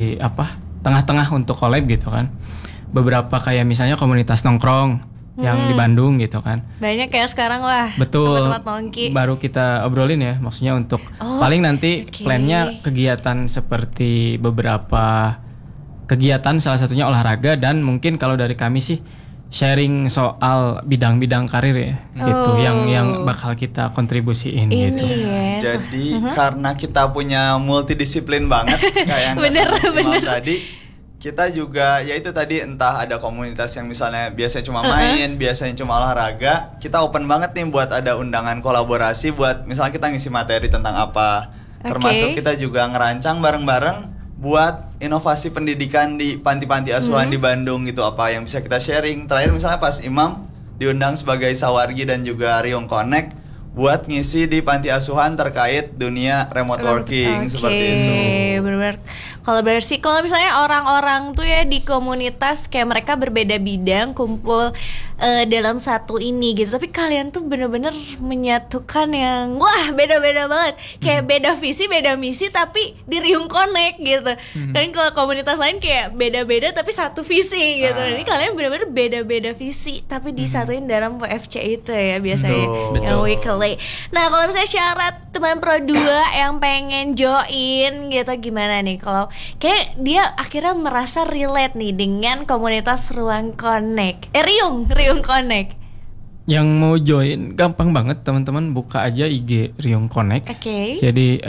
di tengah-tengah untuk collab gitu kan. Beberapa kayak misalnya komunitas nongkrong yang di Bandung gitu kan. Banyak kayak sekarang wah. Betul. Tempat-tempat nongki. Baru kita obrolin ya, maksudnya untuk paling nanti plannya kegiatan seperti beberapa kegiatan, salah satunya olahraga, dan mungkin kalau dari kami sih sharing soal bidang-bidang karir ya gitu yang bakal kita kontribusiin gitu. Yes. Jadi karena kita punya multidisiplin banget kayak yang bener. tadi, kita juga ya itu tadi, entah ada komunitas yang misalnya biasanya cuma main, biasanya cuma olahraga, kita open banget nih buat ada undangan kolaborasi buat misalnya kita ngisi materi tentang apa. Termasuk kita juga ngerancang bareng-bareng buat inovasi pendidikan di panti-panti asuhan di Bandung gitu, apa yang bisa kita sharing. Terakhir misalnya pas Imam diundang sebagai sawargi dan juga Riung Connect buat ngisi di panti asuhan terkait dunia remote working seperti itu. Benar-benar kolaborasi. Kalau misalnya orang-orang tuh ya di komunitas kayak mereka berbeda bidang kumpul dalam satu ini gitu, tapi kalian tuh benar-benar menyatukan yang wah beda-beda banget, kayak beda visi beda misi tapi di Riung Connect gitu. Kan kalau komunitas lain kayak beda-beda tapi satu visi gitu. Ini kalian benar-benar beda-beda visi tapi disatuin dalam WFC itu ya biasanya. Yang weekly. Nah kalau misalnya syarat teman Pro 2 yang pengen join gitu gimana nih? Kalau kayak dia akhirnya merasa relate nih dengan komunitas Riung Connect. Riung Connect. Yang mau join gampang banget teman-teman, buka aja IG Riung Connect. Jadi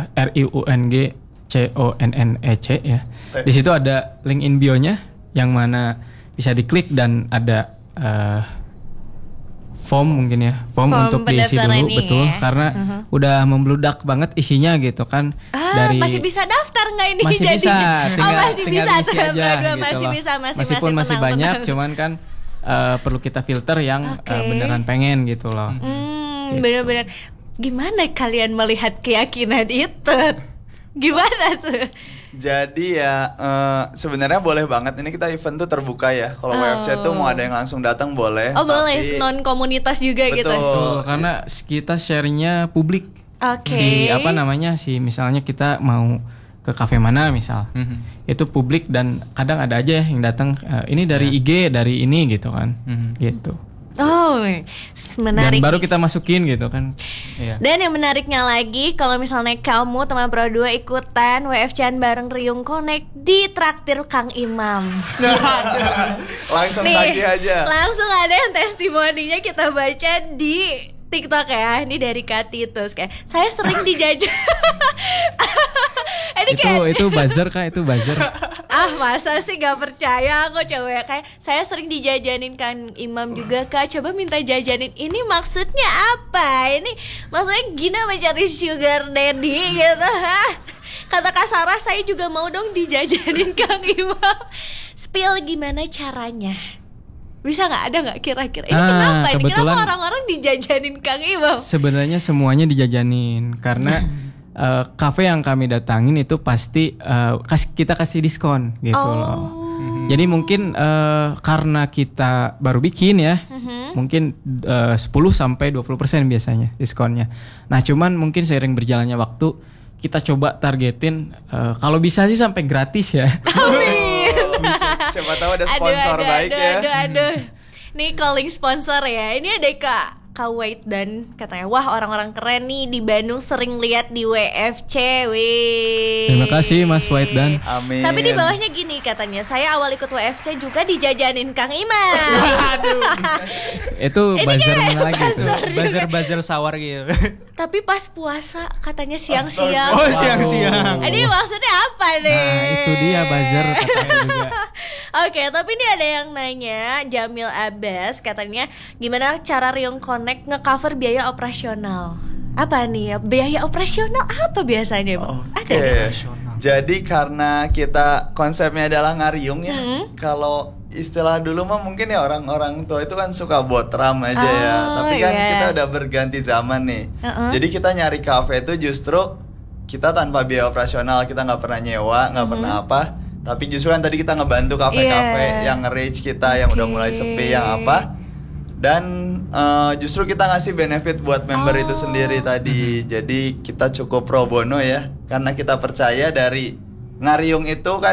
RIUNG CONNEC ya. Di situ ada link in bio-nya yang mana bisa diklik dan ada form mungkin ya, form untuk diisi dulu betul karena udah membludak banget isinya gitu kan. Dari masih bisa daftar nggak ini? Masih jadi? bisa, masih bisa isi aja gitu masih loh. bisa Meskipun masih banyak, cuman kan perlu kita filter yang beneran pengen gitu loh. Gitu. Bener-bener. Gimana kalian melihat keyakinan itu? Gimana tuh? Jadi ya sebenarnya boleh banget, ini kita event tuh terbuka ya. Kalau WFC tuh mau ada yang langsung datang boleh. Boleh, non komunitas juga gitu. Betul, karena kita share-nya publik. Si misalnya kita mau ke kafe mana misal, itu publik dan kadang ada aja yang datang ini dari IG dari ini gitu kan, gitu. Menarik. Dan baru kita masukin gitu kan. Dan yang menariknya lagi, kalau misalnya kamu teman Pro 2 ikutan WFC-an bareng Riung Connect di traktir Kang Imam. Langsung tagih aja. Langsung ada yang testimoninya kita baca di TikTok ya. Ini dari Kak Titus kayak saya sering dijajah. Itu buzzer Kak, itu buzzer. Masa sih gak percaya aku coba kayak saya sering dijajanin Kang Imam juga Kak, coba minta jajanin, ini maksudnya apa? Ini maksudnya Gina mencari sugar daddy gitu. Kata Kak Sarah, saya juga mau dong dijajanin Kang Imam. Spill gimana caranya? Bisa nggak, ada nggak kira-kira ini kenapa ini? Kenapa orang-orang dijajanin Kang Imam? Sebenarnya semuanya dijajanin karena kafe yang kami datangin itu pasti kita kasih diskon gitu loh. Jadi mungkin karena kita baru bikin ya, mungkin 10-20% biasanya diskonnya. Nah cuman mungkin seiring berjalannya waktu kita coba targetin kalau bisa sih sampai gratis ya. Siapa tahu ada sponsor baik ya. Aduh. Nih calling sponsor ya. Ini ada Kak Wait dan katanya wah orang-orang keren nih di Bandung sering lihat di WFC. Terima kasih Mas White dan. Amin. Tapi di bawahnya gini katanya, saya awal ikut WFC juga dijajanin Kang Imam. Itu buzzer mana lagi tuh? Buzzer sawar gitu. Tapi pas puasa katanya siang-siang. Siang-siang. Ini maksudnya apa nih? Nah itu dia buzzer katanya juga. Oke, tapi ini ada yang nanya, Jamil Abbas katanya gimana cara Riung Connect nge-cover biaya operasional? Apa nih ya? Biaya operasional apa biasanya, Bu? Ada nih? Jadi karena kita konsepnya adalah ngariung ya. Kalau istilah dulu mah mungkin ya orang-orang tua itu kan suka botram aja ya. Tapi kan kita udah berganti zaman nih. Jadi kita nyari kafe itu justru kita tanpa biaya operasional, kita nggak pernah nyewa, nggak pernah apa. Tapi justru kan tadi kita ngebantu kafe-kafe yang nge-reach kita yang udah mulai sepi yang apa. Dan justru kita ngasih benefit buat member itu sendiri tadi. Jadi kita cukup pro bono ya, karena kita percaya dari ngariung itu kan